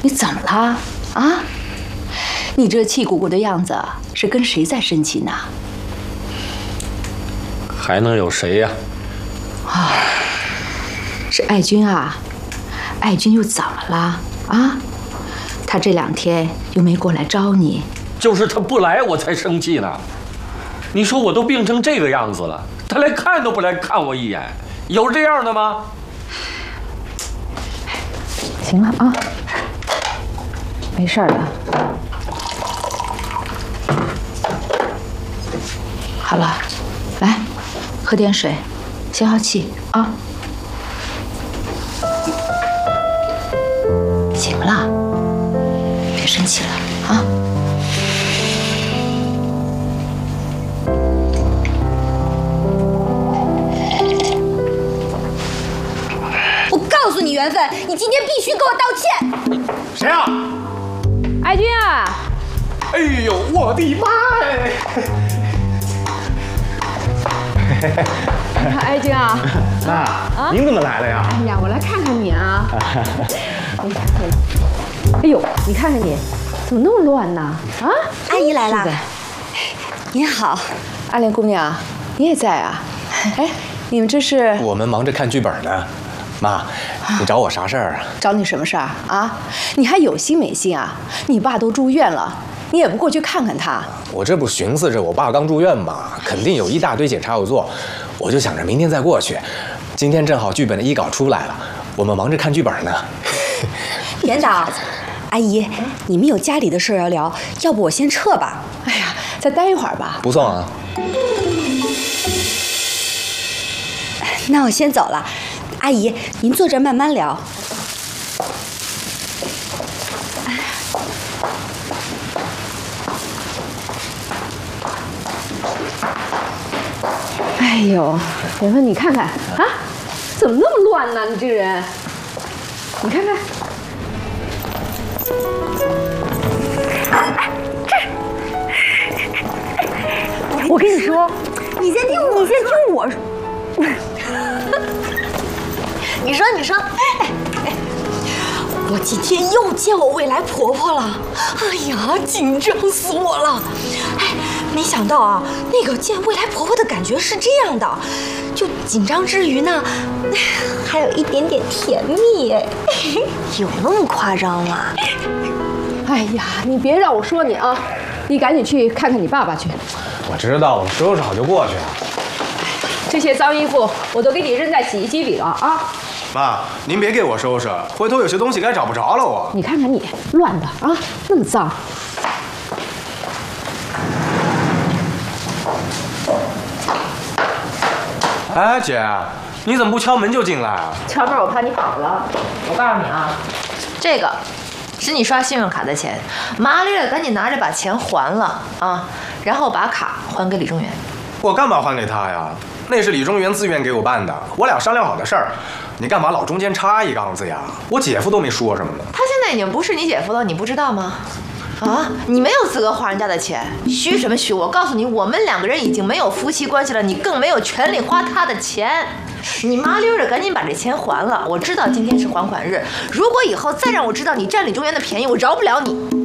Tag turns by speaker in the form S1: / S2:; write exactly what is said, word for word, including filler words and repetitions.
S1: 你怎么了啊？你这气鼓鼓的样子，是跟谁在生气呢？
S2: 还能有谁呀？
S1: 啊，是爱军啊！爱军又怎么了啊？他这两天又没过来招你。
S2: 就是他不来，我才生气呢。你说我都病成这个样子了，他连看都不来看我一眼，有这样的吗？
S1: 行了啊，没事的。好了，来，喝点水，消消气啊。醒了，别生气了啊。
S3: 我告诉你，缘分，你今天必须给我道歉。
S4: 谁啊？
S1: 爱军啊！
S4: 哎呦，我的妈哎！
S1: 爱军啊！
S4: 妈，啊、您怎么来了呀？
S1: 哎呀，我来看看你啊！哎呦，你看看你，怎么那么乱呢？啊！
S3: 阿姨来了。您好，
S1: 阿莲姑娘，你也在啊？哎，你们这是？
S4: 我们忙着看剧本呢。妈，你找我啥事儿啊？
S1: 找你什么事儿啊？你还有心没心啊？你爸都住院了，你也不过去看看他。
S4: 我这不寻思着我爸刚住院嘛，肯定有一大堆检查要做，我就想着明天再过去。今天正好剧本的医稿出来了，我们忙着看剧本呢。
S3: 连长，阿姨，你们有家里的事要聊，要不我先撤吧？
S1: 哎呀，再待一会儿吧。
S4: 不送啊。
S3: 那我先走了。阿姨，您坐这儿慢慢聊。
S1: 哎呦，缘分，你看看啊，怎么那么乱呢？你这个人，你看看，这，我跟你说，
S3: 你先听我，你先听我说。你说，你说，哎哎，我今天又见我未来婆婆了，哎呀，紧张死我了！哎，没想到啊，那个见未来婆婆的感觉是这样的，就紧张之余呢，还有一点点甜蜜，哎，有那么夸张吗？
S1: 哎呀，你别让我说你啊，你赶紧去看看你爸爸去。
S4: 我知道，我收拾好就过去了。
S1: 这些脏衣服我都给你扔在洗衣机里了啊！
S4: 妈，您别给我收拾，回头有些东西该找不着了我。
S1: 你看看你乱的啊，那么脏。
S4: 哎，姐，你怎么不敲门就进来啊？
S1: 敲门我怕你跑了。我告诉你啊，
S5: 这个是你刷信用卡的钱，麻利的赶紧拿着把钱还了啊，然后把卡还给李中原。
S4: 我干嘛还给他呀？那是李中原自愿给我办的，我俩商量好的事儿，你干嘛老中间插一杠子呀？我姐夫都没说什么呢。
S5: 他现在已经不是你姐夫了，你不知道吗？啊，你没有资格花人家的钱，虚什么虚？我告诉你，我们两个人已经没有夫妻关系了，你更没有权利花他的钱。你麻溜着赶紧把这钱还了。我知道今天是还款日，如果以后再让我知道你占李中原的便宜，我饶不了你。